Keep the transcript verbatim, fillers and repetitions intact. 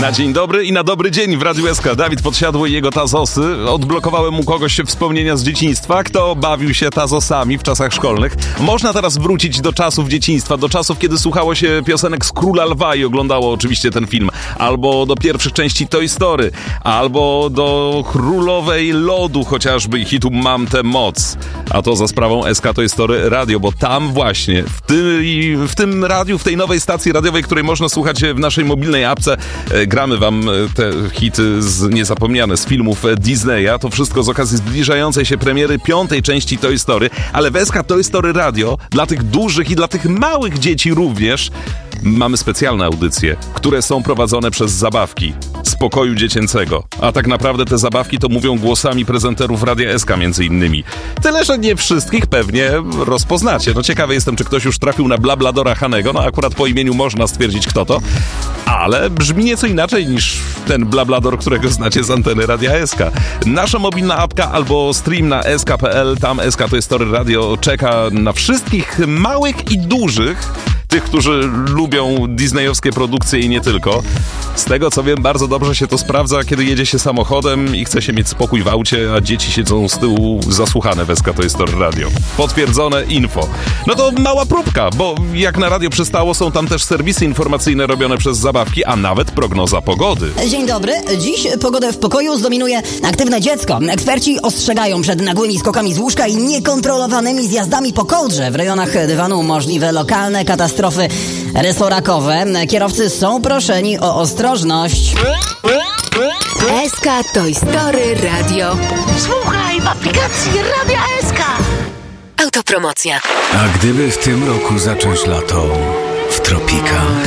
Na dzień dobry i na dobry dzień w Radiu S K. Dawid Podsiadło i jego tazosy. Odblokowałem u kogoś wspomnienia z dzieciństwa. Kto bawił się tazosami w czasach szkolnych? Można teraz wrócić do czasów dzieciństwa, do czasów, kiedy słuchało się piosenek z Króla Lwa i oglądało oczywiście ten film. Albo do pierwszych części Toy Story. Albo do Królowej Lodu chociażby i hitu Mam tę moc. A to za sprawą S K Toy Story Radio, bo tam właśnie, w, ty, w tym radiu, w tej nowej stacji radiowej, której można słuchać w naszej mobilnej apce, gramy wam te hity z, niezapomniane z filmów Disneya. To wszystko z okazji zbliżającej się premiery piątej części Toy Story. Ale w S K Toy Story Radio dla tych dużych i dla tych małych dzieci również mamy specjalne audycje, które są prowadzone przez zabawki z pokoju dziecięcego. A tak naprawdę te zabawki to mówią głosami prezenterów Radia S K między innymi. Tyle, że nie wszystkich pewnie rozpoznacie. No ciekawy jestem, czy ktoś już trafił na Blabladora Hanego. No akurat po imieniu można stwierdzić, kto to. Ale brzmi nieco inaczej niż ten Blablador, którego znacie z anteny Radia S K. Nasza mobilna apka albo stream na S K kropka P L, tam S K Toy Story Radio czeka na wszystkich małych i dużych, tych, którzy lubią disneyowskie produkcje i nie tylko. Z tego co wiem, bardzo dobrze się to sprawdza, kiedy jedzie się samochodem i chce się mieć spokój w aucie, a dzieci siedzą z tyłu zasłuchane w S K Toy Story Radio. Potwierdzone info. No to mała próbka, bo jak na radio przystało, są tam też serwisy informacyjne robione przez zabawki, a nawet prognoza pogody. Dzień dobry. Dziś pogodę w pokoju zdominuje aktywne dziecko. Eksperci ostrzegają przed nagłymi skokami z łóżka i niekontrolowanymi zjazdami po kołdrze. W rejonach dywanu możliwe lokalne katastrofy resorakowe. Kierowcy są proszeni o ostrożność. S K Toy Story Radio. Słuchaj w aplikacji Radia S K. Autopromocja. A gdyby w tym roku zacząć lato w tropikach?